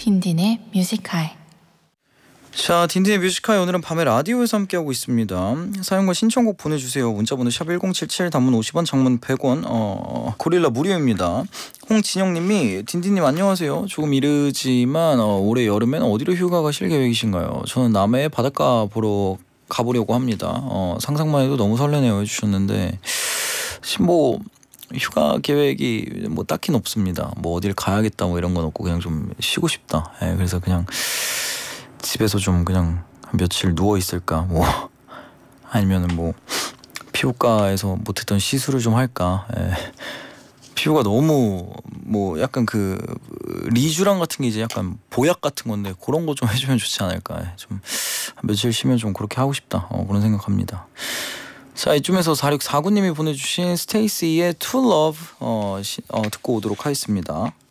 딘딘의 뮤직하이. 자, 딘딘의 뮤직하이, 오늘은 밤에 라디오에서 함께하고 있습니다. 사연과 신청곡 보내주세요. 문자번호 샵1077, 단문 50원, 장문 100원, 고릴라 무료입니다. 홍진영님이 딘딘님 안녕하세요. 조금 이르지만 올해 여름엔 어디로 휴가 가실 계획이신가요? 저는 남해 바닷가 보러 가보려고 합니다. 상상만 해도 너무 설레네요 해주셨는데, 뭐 휴가 계획이 뭐 딱히는 없습니다. 뭐 어딜 가야겠다 뭐 이런 건 없고 그냥 좀 쉬고 싶다. 그래서 그냥 집에서 좀 그냥 한 며칠 누워 있을까, 뭐 아니면은 뭐 피부과에서 못했던 시술을 좀 할까. 피부가 너무 뭐 약간 그 리쥬랑 같은 게 이제 약간 보약 같은 건데 그런 거 좀 해주면 좋지 않을까. 좀 한 며칠 쉬면 좀 그렇게 하고 싶다, 그런 생각합니다. 자, 이쯤에서 4649님이 보내주신 스테이시의 To Love 듣고 오도록 하겠습니다.